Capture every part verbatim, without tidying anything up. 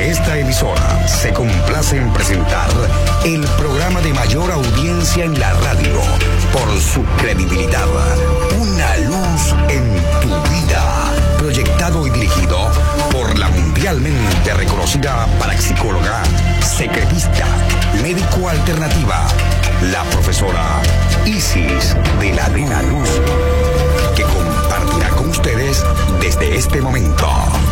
Desde esta emisora se complace en presentar el programa de mayor audiencia en la radio por su credibilidad. Una luz en tu vida. Proyectado y dirigido por la mundialmente reconocida parapsicóloga, secretista, médico alternativa, la profesora Isis de la Luz, que compartirá con ustedes desde este momento.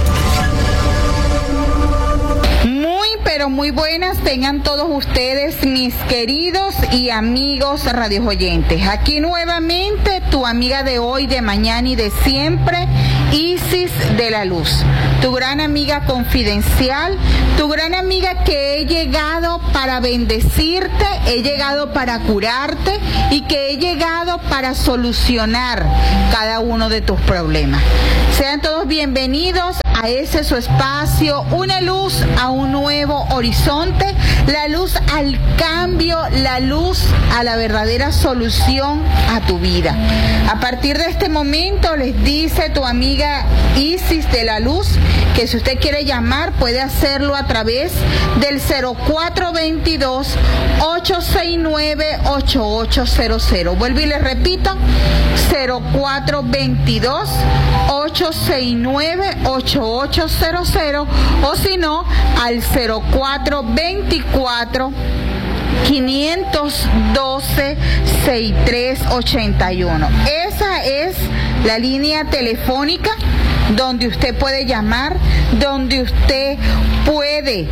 Pero muy buenas tengan todos ustedes, mis queridos y amigos radios oyentes. Aquí nuevamente tu amiga de hoy, de mañana y de siempre, Isis de la Luz, tu gran amiga confidencial, tu gran amiga que he llegado para bendecirte, he llegado para curarte y que he llegado para solucionar cada uno de tus problemas. Sean todos bienvenidos a ese su espacio, una luz a un nuevo horizonte, la luz al cambio, la luz a la verdadera solución a tu vida. A partir de este momento les dice tu amiga Isis de la Luz que si usted quiere llamar puede hacerlo a través del cero cuatro veintidós, ocho seis nueve, ocho ocho cero cero. Vuelvo y les repito, cero cuatro veintidós, ocho seis nueve, ocho ocho cero cero, o si no al cero cuatro veinticuatro, quinientos doce, sesenta y tres ochenta y uno. Esa es la línea telefónica donde usted puede llamar, donde usted puede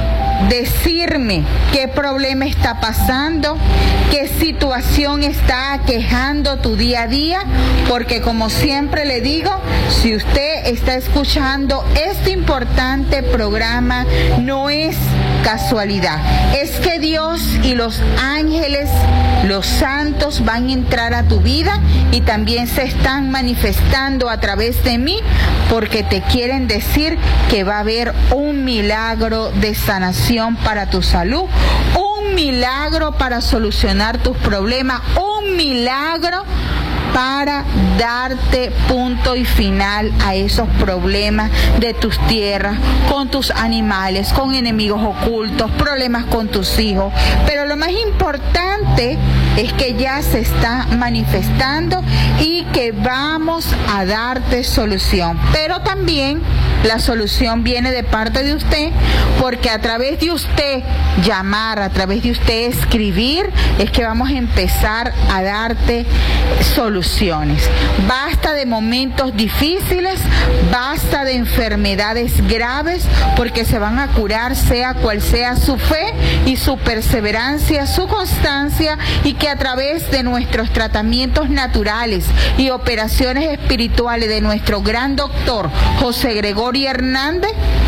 decirme qué problema está pasando, qué situación está aquejando tu día a día, porque como siempre le digo, si usted está escuchando este importante programa, no es casualidad, es que Dios y los ángeles, los santos van a entrar a tu vida y también se están manifestando a través de mí, porque te quieren decir que va a haber un milagro de sanación para tu salud, un milagro para solucionar tus problemas, un milagro para darte punto y final a esos problemas de tus tierras, con tus animales, con enemigos ocultos, problemas con tus hijos. Pero lo más importante es que ya se está manifestando y que vamos a darte solución. Pero también la solución viene de parte de usted, porque a través de usted llamar, a través de usted escribir, es que vamos a empezar a darte solución. Basta de momentos difíciles, basta de enfermedades graves, porque se van a curar sea cual sea su fe y su perseverancia, su constancia, y que a través de nuestros tratamientos naturales y operaciones espirituales de nuestro gran doctor José Gregorio Hernández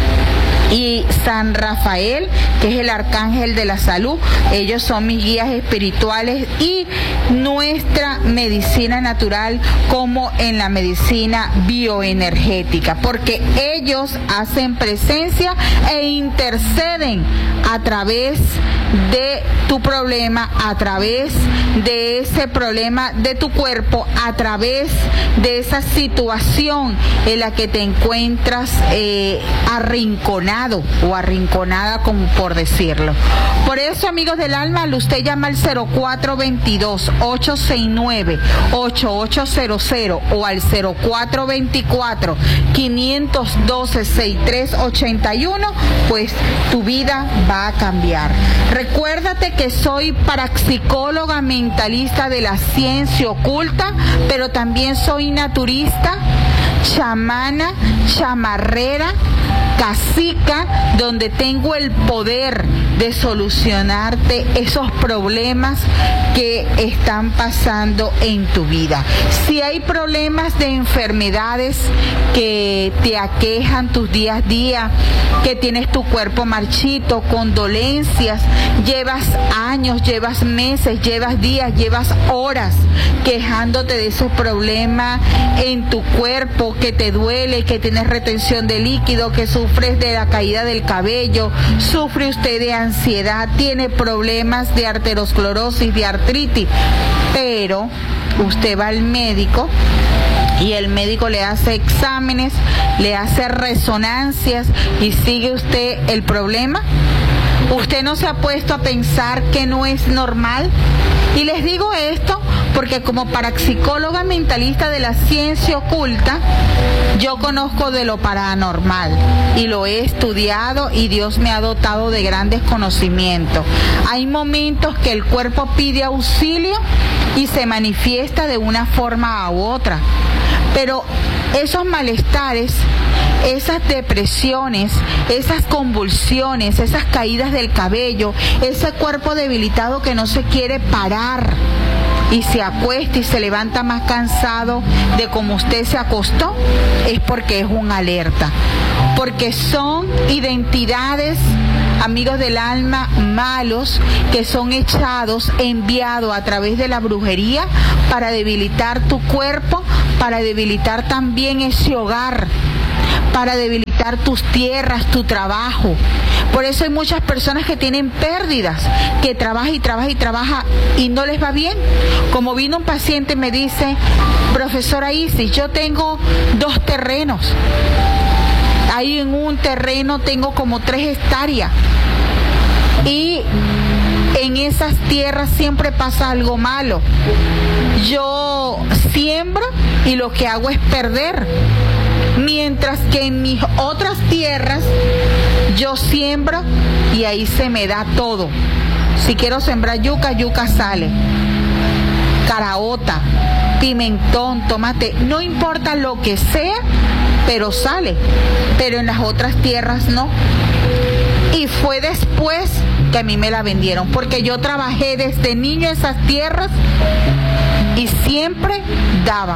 y San Rafael, que es el arcángel de la salud, ellos son mis guías espirituales, y nuestra medicina natural como en la medicina bioenergética, porque ellos hacen presencia e interceden a través de tu problema, a través de ese problema de tu cuerpo, a través de esa situación en la que te encuentras eh, arrinconado o arrinconada, como por decirlo. Por eso, amigos del alma, usted llama al cero cuatro veintidós, ocho seis nueve, ocho ocho cero cero o al cero cuatro veinticuatro, quinientos doce, sesenta y tres ochenta y uno, pues tu vida va a cambiar. Recuérdate que soy parapsicóloga mentalista de la ciencia oculta, pero también soy naturista, chamana, chamarrera, cacica, donde tengo el poder de solucionarte esos problemas que están pasando en tu vida. Si hay problemas de enfermedades que te aquejan tus días a día, que tienes tu cuerpo marchito, con dolencias, llevas años, llevas meses, llevas días, llevas horas quejándote de esos problemas en tu cuerpo, que te duele, que tienes retención de líquido, que sufres de la caída del cabello, sufre usted de ansiedad, tiene problemas de arteriosclerosis, de artritis, pero usted va al médico y el médico le hace exámenes, le hace resonancias y sigue usted el problema. ¿Usted no se ha puesto a pensar que no es normal? Y les digo esto porque como parapsicóloga mentalista de la ciencia oculta, yo conozco de lo paranormal y lo he estudiado y Dios me ha dotado de grandes conocimientos. Hay momentos que el cuerpo pide auxilio y se manifiesta de una forma u otra, pero esos malestares, esas depresiones, esas convulsiones, esas caídas del cabello, ese cuerpo debilitado que no se quiere parar y se acuesta y se levanta más cansado de como usted se acostó, es porque es una alerta, porque son identidades, amigos del alma, malos, que son echados, enviados a través de la brujería para debilitar tu cuerpo, para debilitar también ese hogar, para debilitar tus tierras, tu trabajo. Por eso hay muchas personas que tienen pérdidas, que trabajan y trabajan y trabajan y no les va bien. Como vino un paciente y me dice, profesora Isis, yo tengo dos terrenos. Ahí en un terreno tengo como tres hectáreas. Y en esas tierras siempre pasa algo malo. Yo siembro y lo que hago es perder. Mientras que en mis otras tierras yo siembro y ahí se me da todo. Si quiero sembrar yuca, yuca sale. Caraota, pimentón, tomate, no importa lo que sea, pero sale. Pero en las otras tierras no. Y fue después que a mí me la vendieron, porque yo trabajé desde niño en esas tierras y siempre daban.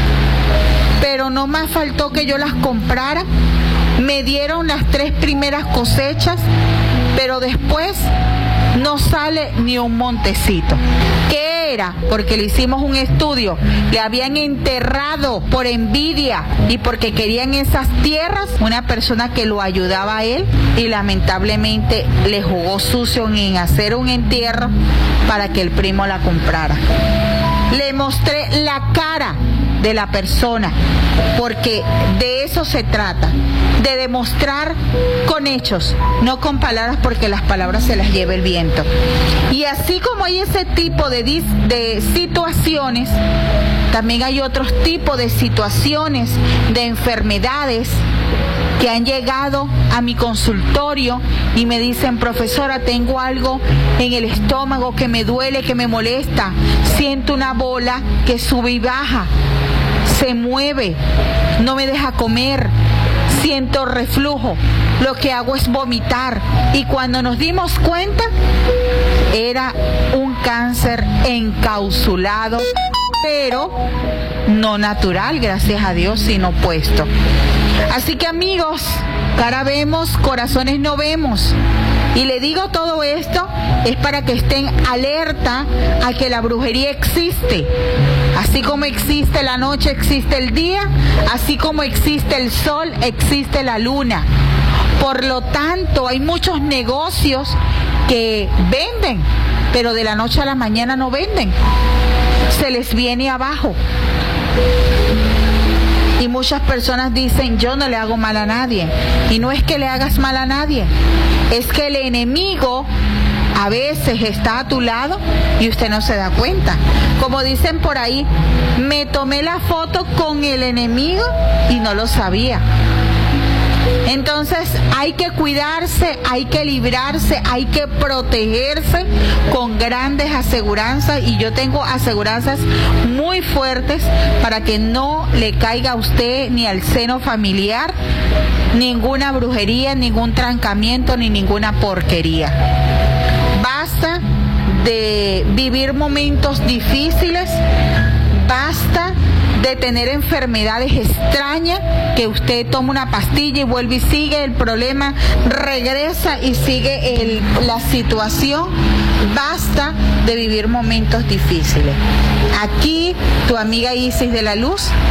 Pero no me faltó que yo las comprara. Me dieron las tres primeras cosechas, pero después no sale ni un montecito. ¿Qué era? Porque le hicimos un estudio. Le habían enterrado por envidia y porque querían esas tierras una persona que lo ayudaba a él y lamentablemente le jugó sucio en hacer un entierro para que el primo la comprara. Le mostré la cara de la persona, porque de eso se trata, de demostrar con hechos, no con palabras, porque las palabras se las lleva el viento. Y así como hay ese tipo de, de situaciones, también hay otros tipos de situaciones, de enfermedades que han llegado a mi consultorio y me dicen, profesora, tengo algo en el estómago que me duele, que me molesta, siento una bola que sube y baja, se mueve, no me deja comer, siento reflujo, lo que hago es vomitar. Y cuando nos dimos cuenta, era un cáncer encapsulado, pero no natural, gracias a Dios, sino puesto. Así que amigos, cara vemos, corazones no vemos. Y le digo todo esto es para que estén alerta a que la brujería existe. Así como existe la noche, existe el día. Así como existe el sol, existe la luna. Por lo tanto, hay muchos negocios que venden, pero de la noche a la mañana no venden. Se les viene abajo. Y muchas personas dicen, yo no le hago mal a nadie. Y no es que le hagas mal a nadie, es que el enemigo a veces está a tu lado y usted no se da cuenta. Como dicen por ahí, me tomé la foto con el enemigo y no lo sabía. Entonces hay que cuidarse, hay que librarse, hay que protegerse con grandes aseguranzas, y yo tengo aseguranzas muy fuertes para que no le caiga a usted ni al seno familiar ninguna brujería, ningún trancamiento ni ninguna porquería. Basta de vivir momentos difíciles, basta de tener enfermedades extrañas, que usted toma una pastilla y vuelve y sigue el problema, regresa y sigue el, la situación. Basta de vivir momentos difíciles. Aquí tu amiga Isis de la Luz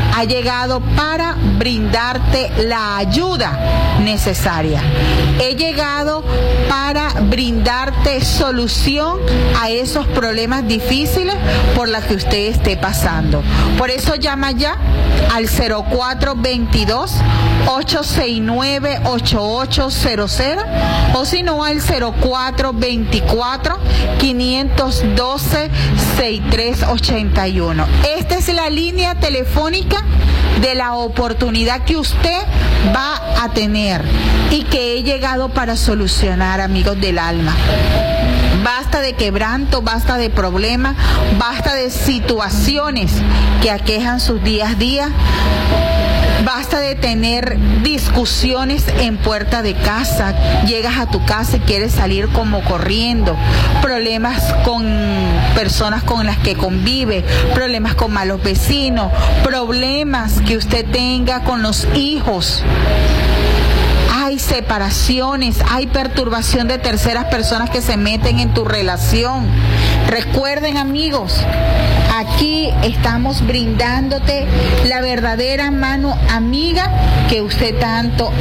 ha llegado para brindarte la ayuda necesaria. He llegado para brindarte solución a esos problemas difíciles por los que usted esté pasando. Por eso llama ya al cero cuatro veintidós, ocho seis nueve, ocho ocho cero cero o si no al cero cuatro veinticuatro, quinientos doce, sesenta y tres ochenta y uno. Esta es la línea telefónica de la oportunidad que usted va a tener y que he llegado para solucionar, amigos del alma. Basta de quebranto, basta de problemas, basta de situaciones que aquejan sus días a día. Basta de tener discusiones en puerta de casa. Llegas a tu casa y quieres salir como corriendo. Problemas con personas con las que convive, problemas con malos vecinos, problemas que usted tenga con los hijos. Hay separaciones, hay perturbación de terceras personas que se meten en tu relación. Recuerden, amigos, aquí estamos brindándote la verdadera mano amiga que usted tanto